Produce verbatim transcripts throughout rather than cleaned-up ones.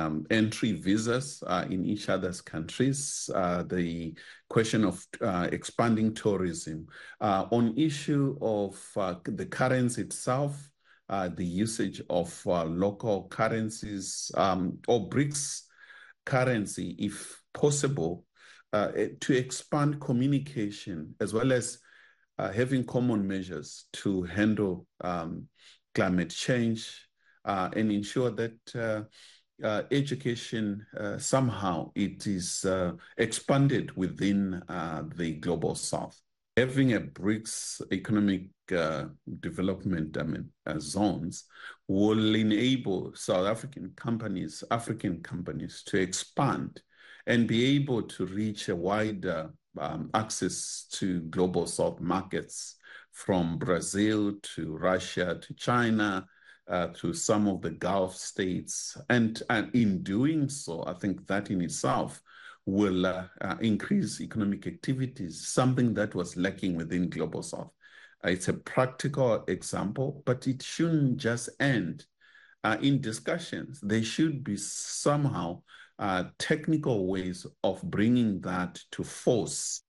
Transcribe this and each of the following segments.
um, entry visas uh, in each other's countries, uh, the question of uh, expanding tourism. Uh, on issue of uh, the currency itself, uh, the usage of uh, local currencies um, or BRICS currency, if possible, uh, to expand communication as well as uh, having common measures to handle um, climate change uh, and ensure that uh, uh, education uh, somehow it is uh, expanded within uh, the global south. Having a BRICS economic uh, development I mean, uh, zones will enable South African companies, African companies to expand and be able to reach a wider um, access to global south markets, from Brazil to Russia to China, uh, to some of the Gulf states. And, and in doing so, I think that in itself will uh, uh, increase economic activities, something that was lacking within Global South. Uh, it's a practical example, but it shouldn't just end uh, in discussions. There should be somehow uh, technical ways of bringing that to force.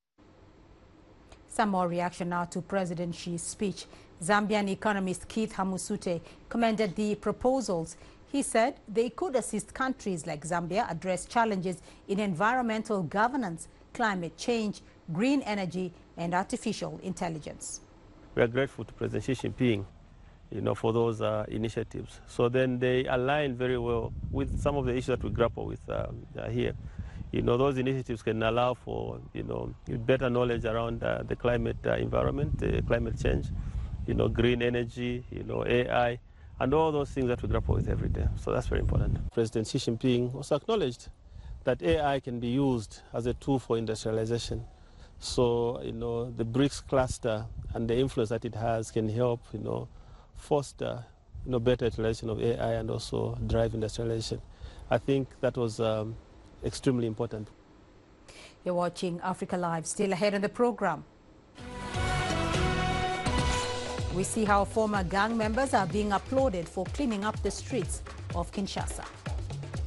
Some more reaction now to President Xi's speech. Zambian economist Keith Hamusute commended the proposals. He said they could assist countries like Zambia address challenges in environmental governance, climate change, green energy, and artificial intelligence. We are grateful to President Xi Jinping, you know, for those uh, initiatives. So then they align very well with some of the issues that we grapple with um, uh, here. You know, those initiatives can allow for, you know, better knowledge around uh, the climate uh, environment, uh, climate change, you know, green energy, you know, A I, and all those things that we grapple with every day. So that's very important. President Xi Jinping also acknowledged that A I can be used as a tool for industrialization. So, you know, the BRICS cluster and the influence that it has can help, you know, foster, you know, better utilization of A I and also drive industrialization. I think that was um, extremely important. You're watching Africa Live. Still ahead on the program, we see how former gang members are being applauded for cleaning up the streets of Kinshasa.